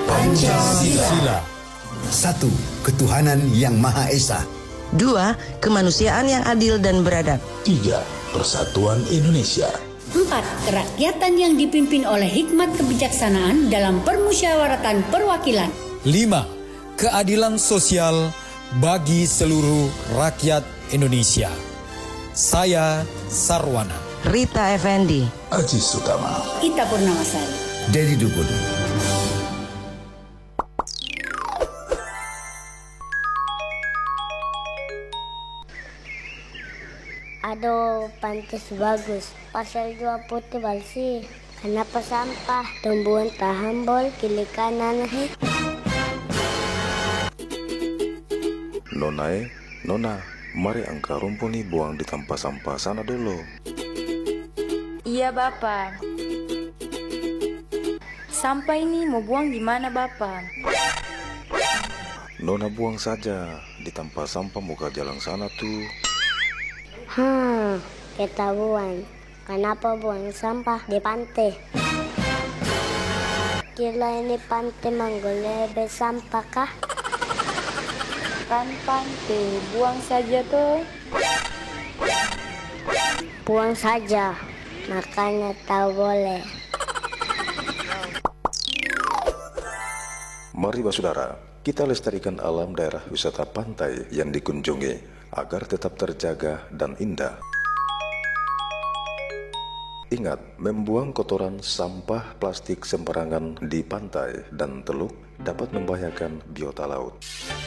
Pancasila. 1. Ketuhanan yang Maha Esa. 2. Kemanusiaan yang adil dan beradab. 3. Persatuan Indonesia. 4. Kerakyatan yang dipimpin oleh hikmat kebijaksanaan dalam permusyawaratan perwakilan. 5. Keadilan sosial bagi seluruh rakyat Indonesia. Saya Sarwana. Rita Effendi. Aji Sutama. Ita Purnamasari. Dedi Dukun. Aduh, pantas bagus. Pasal 2 putih balsi. Kenapa sampah? Tumbuhan tahambol, kili kanan. Nona, mari angka rumput nih buang di tempat sampah sana dulu. Iya, Bapak. Sampah ini mau buang di mana, Bapak? Nona buang saja di tempat sampah muka jalan sana tuh. Ketahuan. Kenapa buang sampah di pantai? Kira ini pantai Manggolebe sampah kah? Kan pantai, buang saja tuh. Buang saja. Makanya tahu boleh. Mari saudara, kita lestarikan alam daerah wisata pantai yang dikunjungi agar tetap terjaga dan indah. Ingat, membuang kotoran sampah plastik sembarangan di pantai dan teluk dapat membahayakan biota laut.